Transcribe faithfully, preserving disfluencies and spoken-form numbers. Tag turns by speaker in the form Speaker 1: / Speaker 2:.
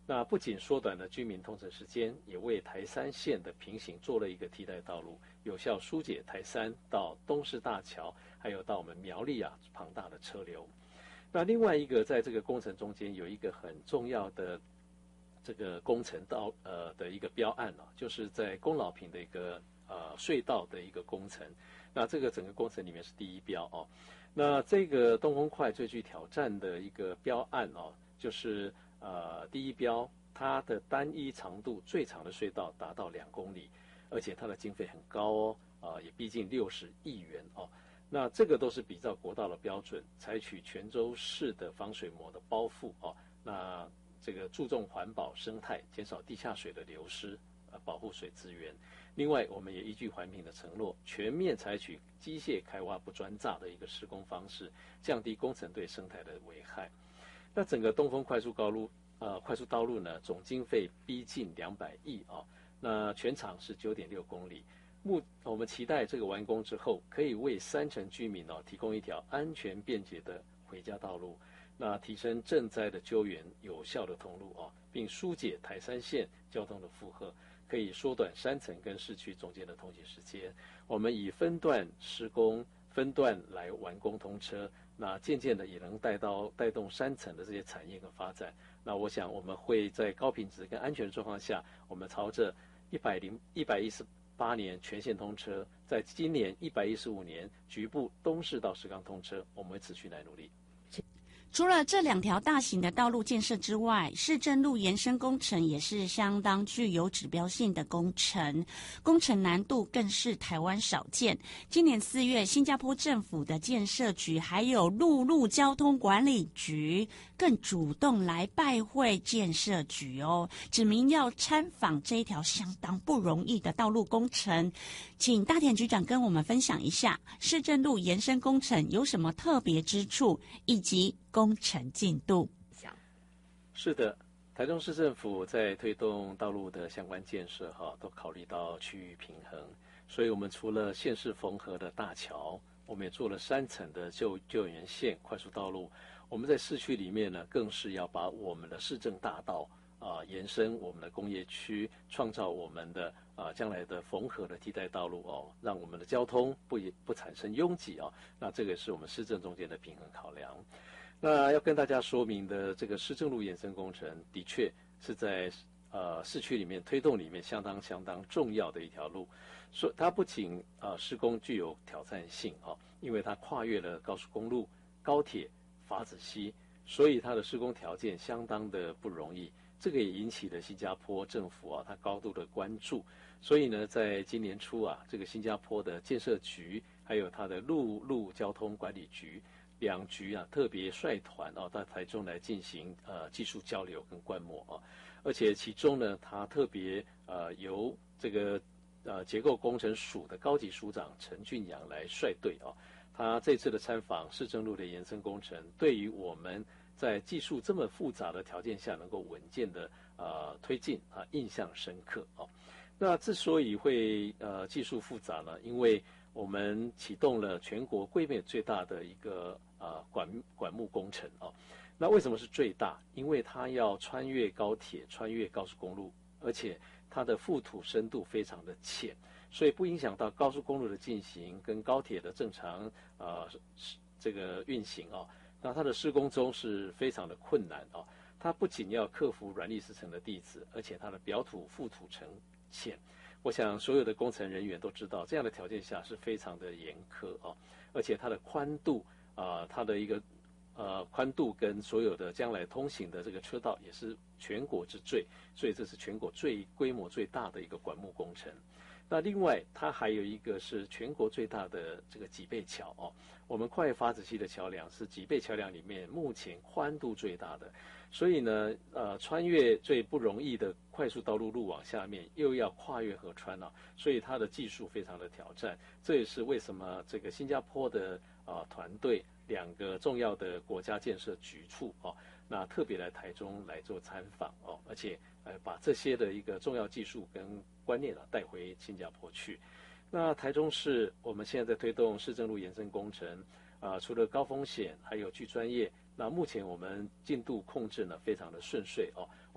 Speaker 1: 那不仅缩短了居民通车时间，也为台三线的平行做了一个替代道路，有效疏解台三到东势大桥，还有到我们苗栗啊庞大的车流。那另外一个，在这个工程中间有一个很重要的这个工程道呃的一个标案啊，就是在宫老坪的一个呃隧道的一个工程。那这个整个工程里面是第一标哦。那这个东风快最具挑战的一个标案哦，就是呃第一标，它的单一长度最长的隧道达到两公里，而且它的经费很高哦，啊、呃、也逼近六十亿元哦。那这个都是比照国道的标准，采取泉州式的防水膜的包覆哦。那这个注重环保生态，减少地下水的流失，呃，保护水资源。另外，我们也依据环评的承诺，全面采取机械开挖不专炸的一个施工方式，降低工程对生态的危害。那整个东风快速高路呃快速道路呢，总经费逼近两百亿啊。那全长是九点六公里。目我们期待这个完工之后，可以为三成居民哦提供一条安全便捷的回家道路，那提升赈灾的救援有效的通路哦，并疏解台三线交通的负荷，可以缩短山城跟市区中间的通行时间。我们以分段施工、分段来完工通车，那渐渐的也能带到带动山城的这些产业跟发展。那我想我们会在高品质跟安全的状况下，我们朝着一百零一百一十八年全线通车，在今年一百一十五年局部东势到石冈通车，我们会持续来努力。
Speaker 2: 除了这两条大型的道路建设之外，市政路延伸工程也是相当具有指标性的工程，工程难度更是台湾少见。今年四月，新加坡政府的建设局还有陆路交通管理局更主动来拜会建设局哦，指明要参访这一条相当不容易的道路工程。请大田局长跟我们分享一下市政路延伸工程有什么特别之处，以及工程进度。
Speaker 1: 是的，台中市政府在推动道路的相关建设哈，都考虑到区域平衡，所以我们除了县市缝合的大桥，我们也做了三层的救救援线快速道路。我们在市区里面呢，更是要把我们的市政大道啊、呃、延伸我们的工业区，创造我们的啊、呃、将来的缝合的替代道路哦，让我们的交通不不产生拥挤哦。那这个是我们市政中间的平衡考量。那要跟大家说明的，这个市政路延伸工程的确是在呃市区里面推动里面相当相当重要的一条路。所以它不仅呃施工具有挑战性哦，因为它跨越了高速公路、高铁、法子溪，所以它的施工条件相当的不容易。这个也引起了新加坡政府啊，它高度的关注。所以呢，在今年初啊，这个新加坡的建设局还有它的陆路交通管理局。两局啊特别率团啊到台中来进行呃技术交流跟观摩啊，而且其中呢，他特别呃由这个呃结构工程署的高级署长陈俊阳来率队啊，他这次的参访市政路的延伸工程，对于我们在技术这么复杂的条件下能够稳健的呃推进啊印象深刻啊。那之所以会呃技术复杂呢，因为我们启动了全国规模最大的一个呃管管木工程啊。那为什么是最大？因为它要穿越高铁、穿越高速公路，而且它的覆土深度非常的浅，所以不影响到高速公路的进行跟高铁的正常呃这个运行啊。那它的施工中是非常的困难啊。它不仅要克服软砾石层的地质，而且它的表土覆土层浅。我想所有的工程人员都知道，这样的条件下是非常的严苛啊，而且它的宽度啊、呃，它的一个呃宽度跟所有的将来通行的这个车道也是全国之最，所以这是全国最规模最大的一个管木工程。那另外，它还有一个是全国最大的这个脊背桥哦。我们跨越法子溪的桥梁是脊背桥梁里面目前宽度最大的，所以呢，呃，穿越最不容易的快速道路路网下面，又要跨越河川啊，所以它的技术非常的挑战。这也是为什么这个新加坡的啊、呃、团队两个重要的国家建设局处哦，那特别来台中来做参访哦，而且呃把这些的一个重要技术跟观念啊带回新加坡去。那台中市我们现在在推动市政路延伸工程啊、呃，除了高风险，还有具专业。那目前我们进度控制呢非常的顺遂哦。